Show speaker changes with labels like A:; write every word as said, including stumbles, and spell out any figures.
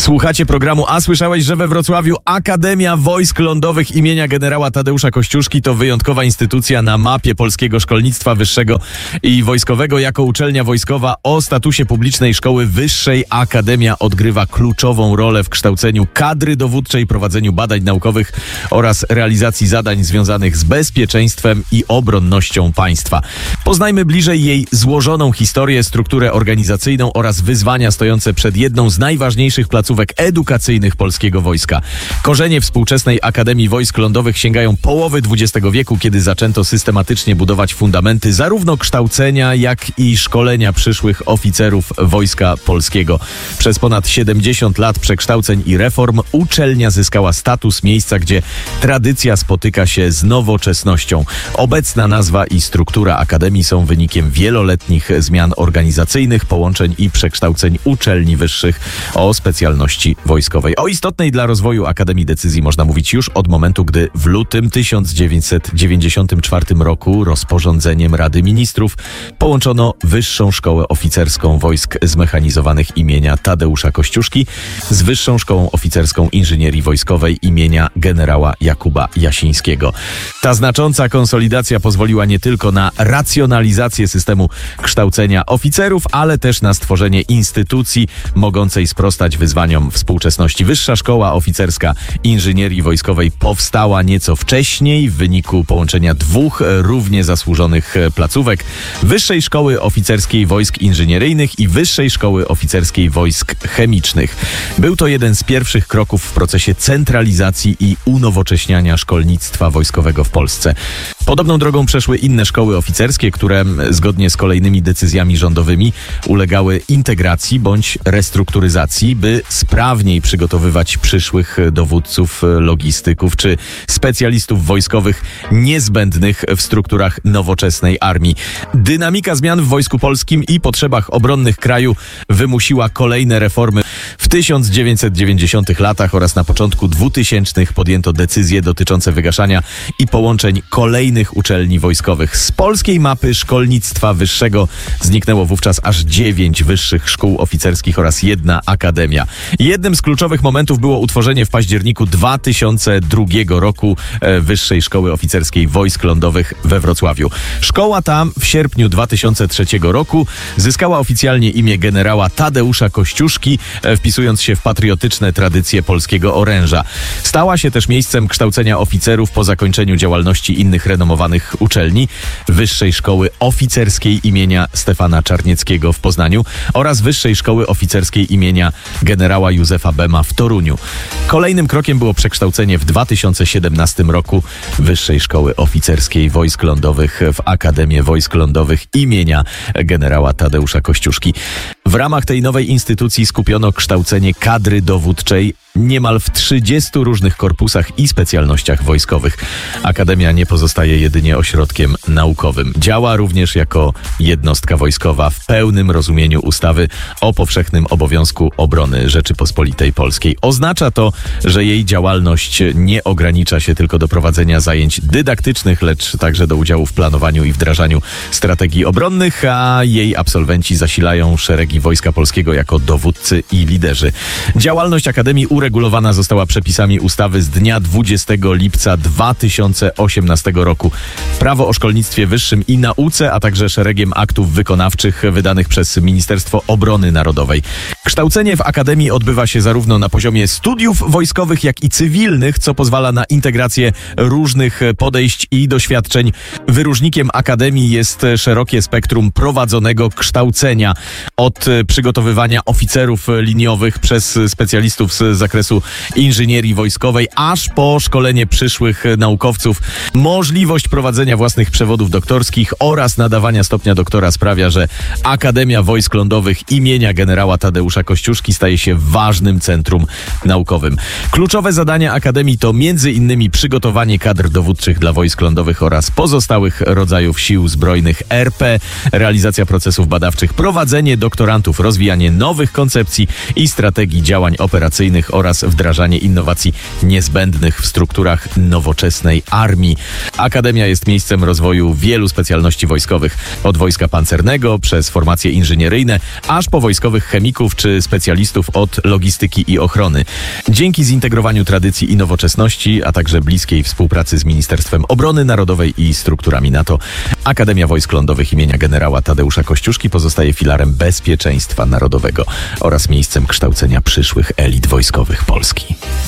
A: Słuchacie programu A słyszałeś, że we Wrocławiu Akademia Wojsk Lądowych imienia generała Tadeusza Kościuszki to wyjątkowa instytucja na mapie polskiego szkolnictwa wyższego i wojskowego. Jako uczelnia wojskowa o statusie publicznej szkoły wyższej Akademia odgrywa kluczową rolę w kształceniu kadry dowódczej, prowadzeniu badań naukowych oraz realizacji zadań związanych z bezpieczeństwem i obronnością państwa. Poznajmy bliżej jej złożoną historię, strukturę organizacyjną oraz wyzwania stojące przed jedną z najważniejszych placówek edukacyjnych polskiego wojska. Korzenie współczesnej Akademii Wojsk Lądowych sięgają połowy dwudziestego wieku, kiedy zaczęto systematycznie budować fundamenty zarówno kształcenia, jak i szkolenia przyszłych oficerów Wojska Polskiego. Przez ponad siedemdziesiąt lat przekształceń i reform uczelnia zyskała status miejsca, gdzie tradycja spotyka się z nowoczesnością. Obecna nazwa i struktura Akademii są wynikiem wieloletnich zmian organizacyjnych, połączeń i przekształceń uczelni wyższych o specjalności wojskowej. O istotnej dla rozwoju Akademii decyzji można mówić już od momentu, gdy w lutym tysiąc dziewięćset dziewięćdziesiątym czwartym roku rozporządzeniem Rady Ministrów połączono Wyższą Szkołę Oficerską Wojsk Zmechanizowanych imienia Tadeusza Kościuszki z Wyższą Szkołą Oficerską Inżynierii Wojskowej imienia generała Jakuba Jasińskiego. Ta znacząca konsolidacja pozwoliła nie tylko na racjonalizację systemu kształcenia oficerów, ale też na stworzenie instytucji mogącej sprostać wyzwaniom współczesności. Wyższa Szkoła Oficerska Inżynierii Wojskowej powstała nieco wcześniej w wyniku połączenia dwóch równie zasłużonych placówek: Wyższej Szkoły Oficerskiej Wojsk Inżynieryjnych i Wyższej Szkoły Oficerskiej Wojsk Chemicznych. Był to jeden z pierwszych kroków w procesie centralizacji i unowocześniania szkolnictwa wojskowego w Polsce. Podobną drogą przeszły inne szkoły oficerskie, które zgodnie z kolejnymi decyzjami rządowymi ulegały integracji bądź restrukturyzacji, by sprawniej przygotowywać przyszłych dowódców, logistyków czy specjalistów wojskowych niezbędnych w strukturach nowoczesnej armii. Dynamika zmian w Wojsku Polskim i potrzebach obronnych kraju wymusiła kolejne reformy. W tysiąc dziewięćset dziewięćdziesiątych latach oraz na początku dwutysięcznych podjęto decyzje dotyczące wygaszania i połączeń kolejnych uczelni wojskowych. Z polskiej mapy szkolnictwa wyższego zniknęło wówczas aż dziewięć wyższych szkół oficerskich oraz jedna akademia. Jednym z kluczowych momentów było utworzenie w październiku dwa tysiące drugiego roku Wyższej Szkoły Oficerskiej Wojsk Lądowych we Wrocławiu. Szkoła ta w sierpniu dwa tysiące trzeciego roku zyskała oficjalnie imię generała Tadeusza Kościuszki, wpisując się w patriotyczne tradycje polskiego oręża. Stała się też miejscem kształcenia oficerów po zakończeniu działalności innych renomowanych uczelni: Wyższej Szkoły Oficerskiej imienia Stefana Czarnieckiego w Poznaniu oraz Wyższej Szkoły Oficerskiej imienia generała Józefa Bema w Toruniu. Kolejnym krokiem było przekształcenie w dwa tysiące siedemnastym roku Wyższej Szkoły Oficerskiej Wojsk Lądowych w Akademię Wojsk Lądowych imienia generała Tadeusza Kościuszki. W ramach tej nowej instytucji skupiono kształcenie kadry dowódczej niemal w trzydziestu różnych korpusach i specjalnościach wojskowych. Akademia nie pozostaje jedynie ośrodkiem naukowym. Działa również jako jednostka wojskowa w pełnym rozumieniu ustawy o powszechnym obowiązku obrony Rzeczypospolitej Polskiej. Oznacza to, że jej działalność nie ogranicza się tylko do prowadzenia zajęć dydaktycznych, lecz także do udziału w planowaniu i wdrażaniu strategii obronnych, a jej absolwenci zasilają szeregi Wojska Polskiego jako dowódcy i liderzy. Działalność Akademii uregulowana została przepisami ustawy z dnia dwudziestego lipca dwa tysiące osiemnastego roku. Prawo o szkolnictwie wyższym i nauce, a także szeregiem aktów wykonawczych wydanych przez Ministerstwo Obrony Narodowej. Kształcenie w Akademii odbywa się zarówno na poziomie studiów wojskowych, jak i cywilnych, co pozwala na integrację różnych podejść i doświadczeń. Wyróżnikiem Akademii jest szerokie spektrum prowadzonego kształcenia. Od przygotowywania oficerów liniowych przez specjalistów z zakresu inżynierii wojskowej, aż po szkolenie przyszłych naukowców. Możliwość prowadzenia własnych przewodów doktorskich oraz nadawania stopnia doktora sprawia, że Akademia Wojsk Lądowych imienia generała Tadeusza Kościuszki staje się ważnym centrum naukowym. Kluczowe zadania Akademii to między innymi przygotowanie kadr dowódczych dla wojsk lądowych oraz pozostałych rodzajów sił zbrojnych R P, realizacja procesów badawczych, prowadzenie doktoratów doktorantów, rozwijanie nowych koncepcji i strategii działań operacyjnych oraz wdrażanie innowacji niezbędnych w strukturach nowoczesnej armii. Akademia jest miejscem rozwoju wielu specjalności wojskowych, od wojska pancernego przez formacje inżynieryjne, aż po wojskowych chemików czy specjalistów od logistyki i ochrony. Dzięki zintegrowaniu tradycji i nowoczesności, a także bliskiej współpracy z Ministerstwem Obrony Narodowej i strukturami NATO, Akademia Wojsk Lądowych imienia generała Tadeusza Kościuszki pozostaje filarem bezpieczeństwa narodowego oraz miejscem kształcenia przyszłych elit wojskowych Polski.